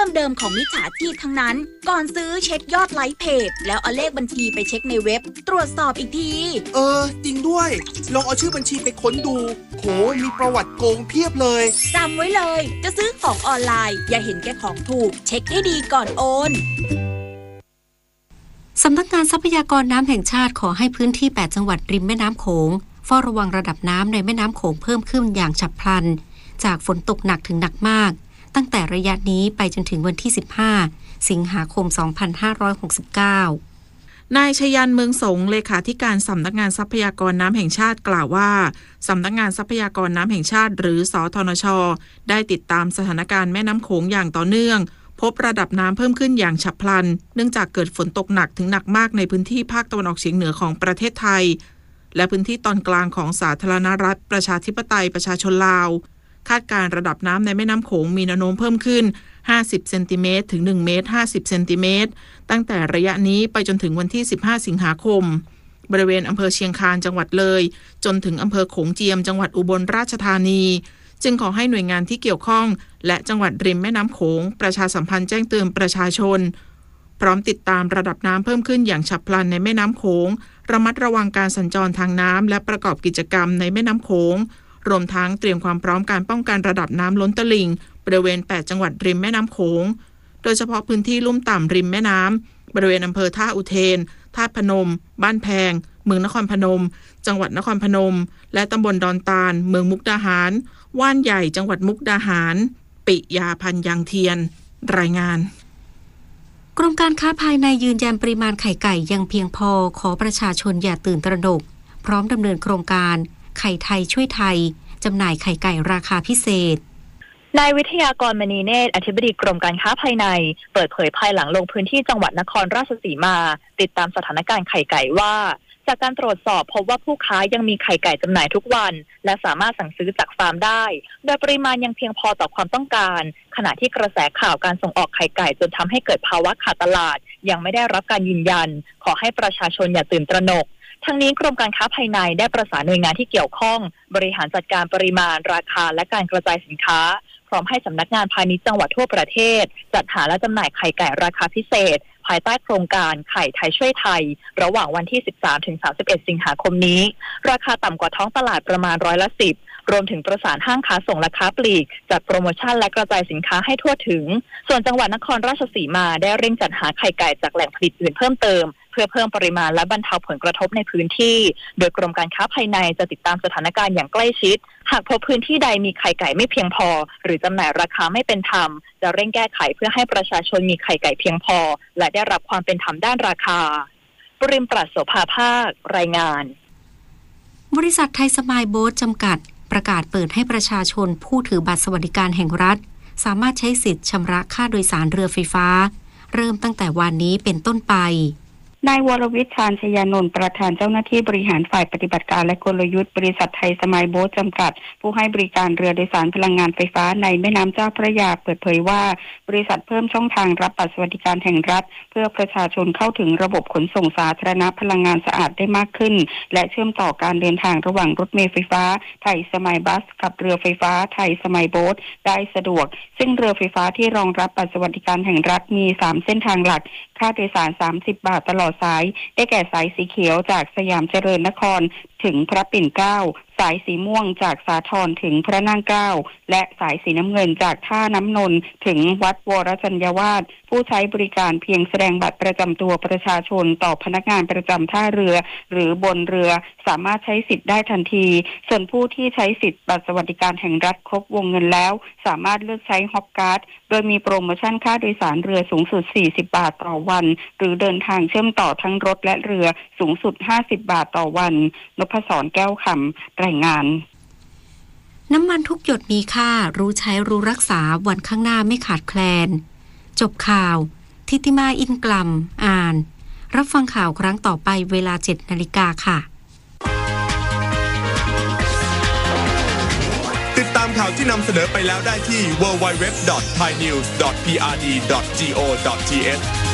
เดิมๆของมิจฉาชีพทั้งนั้นก่อนซื้อเช็คยอดไลค์เพจแล้วเอาเลขบัญชีไปเช็คในเว็บตรวจสอบอีกทีจริงด้วยลองเอาชื่อบัญชีไปค้นดูโหมีประวัติโกงเพียบเลยจำไว้เลยจะซื้อของออนไลน์อย่าเห็นแก่ของถูกเช็คให้ดีก่อนโอนสำนักงานทรัพยากรน้ำแห่งชาติขอให้พื้นที่8จังหวัดริมแม่น้ำโขงเฝ้าระวังระดับน้ำในแม่น้ำโขงเพิ่มขึ้นอย่างฉับพลันจากฝนตกหนักถึงหนักมากตั้งแต่ระยะนี้ไปจนถึงวันที่15สิงหาคม2569 นายชยันเมืองสงเลขาธิการสำนักงานทรัพยากรน้ำแห่งชาติกล่าวว่าสำนักงานทรัพยากรน้ำแห่งชาติหรือสธนช.ได้ติดตามสถานการณ์แม่น้ำโขงอย่างต่อเนื่องพบระดับน้ำเพิ่มขึ้นอย่างฉับพลันเนื่องจากเกิดฝนตกหนักถึงหนักมากในพื้นที่ภาคตะวันออกเฉียงเหนือของประเทศไทยและพื้นที่ตอนกลางของสาธารณรัฐประชาธิปไตยประชาชนลาวคาดการระดับน้ำในแม่น้ำโขงมีแนวโน้มเพิ่มขึ้น50เซนติเมตรถึง1เมตร50เซนติเมตรตั้งแต่ระยะนี้ไปจนถึงวันที่15สิงหาคมบริเวณอำเภอเชียงคานจังหวัดเลยจนถึงอำเภอโขงเจียมจังหวัดอุบลราชธานีจึงขอให้หน่วยงานที่เกี่ยวข้องและจังหวัดริมแม่น้ำโขงประชาสัมพันธ์แจ้งเตือนประชาชนพร้อมติดตามระดับน้ำเพิ่มขึ้นอย่างฉับพลันในแม่น้ำโขงระมัดระวังการสัญจรทางน้ำและประกอบกิจกรรมในแม่น้ำโขงรวมทั้งเตรียมความพร้อมการป้องกันระดับน้ำล้นตลิ่งบริเวณ8จังหวัดริมแม่น้ำโขงโดยเฉพาะพื้นที่ลุ่มต่ำริมแม่น้ำบริเวณอำเภอท่าอุเทนธาตุพนมบ้านแพงเมืองนครพนมจังหวัดนครพนมและตำบลดอนตาลเมืองมุกดาหารว่านใหญ่จังหวัดมุกดาหารปิยาพันธ์ยางเทียนรายงานกรมการค้าภายในยืนยันปริมาณไข่ไก่ยังเพียงพอขอประชาชนอย่าตื่นตระหนกพร้อมดำเนินโครงการไข่ไทยช่วยไทยจำหน่ายไข่ไก่ราคาพิเศษนายวิทยากรมณีเนตรอธิบดีกรมการค้าภายในเปิดเผยภายหลังลงพื้นที่จังหวัดนครราชสีมาติดตามสถานการณ์ไข่ไก่ว่าจากการตรวจสอบพบว่าผู้ค้ายังมีไข่ไก่จำหน่ายทุกวันและสามารถสั่งซื้อจากฟาร์มได้โดยปริมาณยังเพียงพอต่อความต้องการขณะที่กระแสข่าวการส่งออกไข่ไก่จนทำให้เกิดภาวะขาดตลาดยังไม่ได้รับการยืนยันขอให้ประชาชนอย่าตื่นตระหนกทั้งนี้กรมการค้าภายในได้ประสานหน่วยงานที่เกี่ยวข้องบริหารจัดการปริมาณราคาและการกระจายสินค้าพร้อมให้สำนักงานพาณิชย์จังหวัดทั่วประเทศจัดหาและจำหน่ายไข่ไก่ราคาพิเศษภายใต้โครงการไข่ไทยช่วยไทยระหว่างวันที่ 13-31 สิงหาคมนี้ราคาต่ำกว่าท้องตลาดประมาณ10%รวมถึงประสานห้างค้าส่งและค้าปลีกจัดโปรโมชั่นและกระจายสินค้าให้ทั่วถึงส่วนจังหวัดนครราชสีมาได้เร่งจัดหาไข่ไก่จากแหล่งผลิตอื่นเพิ่มเติมเพื่อเพิ่มปริมาณและบรรเทาผลกระทบในพื้นที่โดยกรมการค้าภายในจะติดตามสถานการณ์อย่างใกล้ชิดหากพบพื้นที่ใดมีไข่ไก่ไม่เพียงพอหรือจำหน่ายราคาไม่เป็นธรรมจะเร่งแก้ไขเพื่อให้ประชาชนมีไข่ไก่เพียงพอและได้รับความเป็นธรรมด้านราคาปริมปรัชโสภาภาครายงานบริษัทไทยสมายโบ๊ทจำกัดประกาศเปิดให้ประชาชนผู้ถือบัตรสวัสดิการแห่งรัฐสามารถใช้สิทธิ์ชำระค่าโดยสารเรือไฟฟ้าเริ่มตั้งแต่วันนี้เป็นต้นไปนายวรวิช ชาญชยานนท์ประธานเจ้าหน้าที่บริหารฝ่ายปฏิบัติการและกลยุทธ์บริษัทไทยสมายโบ๊ทจำกัดผู้ให้บริการเรือโดยสารพลังงานไฟฟ้าในแม่น้ำเจ้าพระยาเปิดเผยว่าบริษัทเพิ่มช่องทางรับบัตรสวัสดิการแห่งรัฐเพื่อประชาชนเข้าถึงระบบขนส่งสาธารณะพลังงานสะอาดได้มากขึ้นและเชื่อมต่อการเดินทางระหว่างรถเมล์ไฟฟ้าไทยสมายบัสกับเรือไฟฟ้าไทยสมายโบ๊ทได้สะดวกซึ่งเรือไฟฟ้าที่รองรับบัตรสวัสดิการแห่งรัฐมี3เส้นทางหลักค่าโดยสาร30 บาทตลอดสายได้แก่สายสีเขียวจากสยามเจริญนครถึงพระปิ่นเกล้าสายสีม่วงจากสาทรถึงพระนั่งเกล้าและสายสีน้ำเงินจากท่าน้ำนนท์ถึงวัดวรจัญญาวาสผู้ใช้บริการเพียงแสดงบัตรประจำตัวประชาชนต่อพนักงานประจำท่าเรือหรือบนเรือสามารถใช้สิทธิ์ได้ทันทีส่วนผู้ที่ใช้สิทธิ์บัตรสวัสดิการแห่งรัฐครบวงเงินแล้วสามารถเลือกใช้ฮอปการ์ดโดยมีโปรโมชั่นค่าโดยสารเรือสูงสุด40 บาทต่อวันหรือเดินทางเชื่อมต่อทั้งรถและเรือสูงสุด50 บาทต่อวันนพศรแก้วคำรายงานน้ำมันทุกหยดมีค่ารู้ใช้รู้รักษาวันข้างหน้าไม่ขาดแคลนจบข่าวทิติมาอินกลัมอ่านรับฟังข่าวครั้งต่อไปเวลา 7:00 น.ค่ะติดตามข่าวที่นำเสนอไปแล้วได้ที่ www.thainews.prd.go.th